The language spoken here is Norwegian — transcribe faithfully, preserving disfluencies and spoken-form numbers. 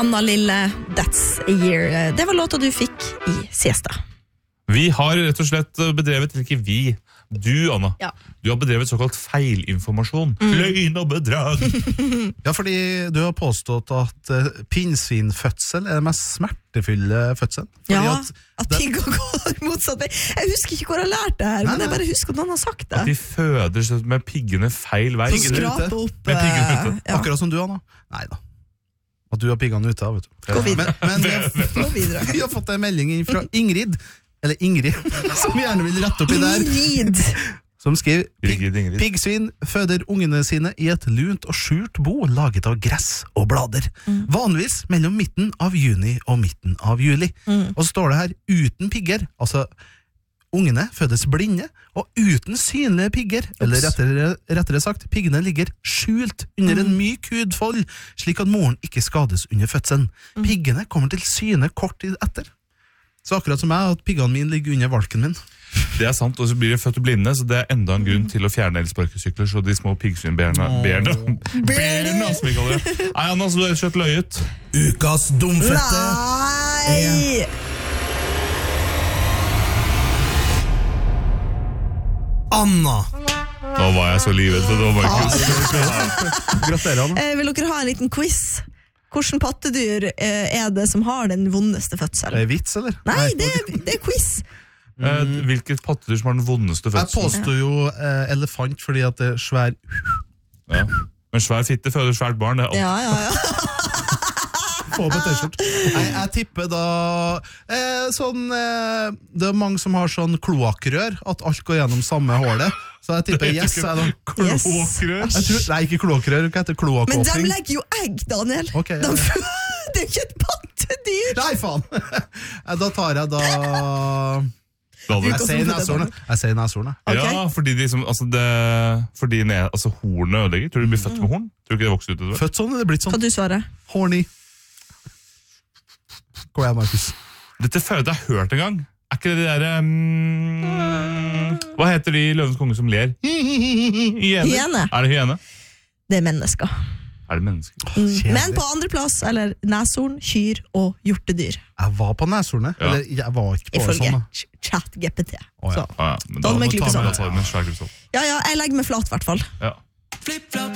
Anna Lille, That's a Year. Det var låta du fikk i siesta. Vi har rett og slett bedrevet, eller ikke vi, du Anna, Ja. du har bedrevet såkalt feilinformasjon. Mm. Løgn og bedrag. Ja, fordi du har påstått at uh, pinnsvinfødsel er den mest smertefulle fødselen. Fordi Ja, at, at pigger går motsatt vei. Jeg husker ikke hvor jeg lærte det her, Nei, men jeg nei. bare husker at noen har sagt det. At de føder seg med piggene feil vei. Piggene Skrape ute. opp. Med piggene eh, ute. Ja. akkurat som du, Anna. Neida. At du har piggene ute, vet du. Gå videre. Men, men vi, har, Gå videre. vi har fått en melding inn fra Ingrid, eller Ingrid, som gjerne vil rette opp i der, Ingrid. som skriver Ingrid, Ingrid. Piggsvin føder ungene sine i et lunt og skjult bo laget av gress og blader. Mm. Vanligvis mellom midten av juni og midten av juli. Mm. Og så står det her uten pigger, altså ungene fødes blinde og uten synlige pigger, eller rettere, rettere sagt, piggene ligger skjult under Mm. en myk hudfold, slik at moren ikke skades under fødselen. Mm. Piggene kommer til syne kort tid etter. Så akkurat som jeg, at piggene mine ligger under valken min. Det er sant, og så blir de født blinde, så det er enda en grunn til å fjerne elsparkesykler, så de små piggsvinbærene, bærene, bærene, som vi kaller det. Nei, Anna, så du har kjøtt løyet. Ukas dumfette! Nei! Anna! Nå var jeg så livet, så det var Markus. Gratulerer, Anna. Eh, vil dere ha en liten quiz? Hvordan pattedyr eh, er det som har den vondeste Er fødselen? det vits, eller? Nei, det, er- det er quiz. Eh, Hvilket pattedyr som har den vondeste Jeg fødselen? påstår jo eh, elefant fordi at det er svær... Ja. Men svær fitte føder svært barn, det er alt. Ja, ja, ja. Få på t-skjort. Jeg, jeg tipper da eh, sånn eh, Det er mange som har sånn kloakkrør, at alt går gjennom samme hålet. Så jeg tipper yes. Jeg, da. Yes. Kloakkrør. Jeg tror, nei, ikke kloakkrør, hva heter Men de kloakkåpning? legger jo egg, Daniel. Ok, ja. De fø- det er jo ikke et pattedyr. Nei, faen! Eh, Da tar jeg da Da hadde Jeg du- sier neshorn. Jeg sier neshorn. jeg. Ok. Ja, fordi, de som, altså det, fordi ne, altså hornet ødelegger. Tror du de blir født med horn? Tror du ikke det vokser ut etter hvert? Født sånn, er det blitt Hva sånn. du svarer? Horny. Gå igjen, Markus. Dette føler jeg at jeg har hørt en gang. Er ikke det de der um, Hva heter de Løvens konge som ler? Hyener. Hyene. Er det hyene? Det er mennesker. Er det mennesker? Kjedelig. Men på andreplass, eller neshorn, kyr og hjortedyr. Jeg var på neshornet. Ja. Eller jeg var ikke på Ifølge sånn. da. ch- ChatGPT. Å, ja. Så. Ah, ja. Men Da da, må vi må klippe ta med, sammen. da tar vi med en svær klipp sånn. Ja, ja, jeg legger meg flat, i hvert fall. Ja.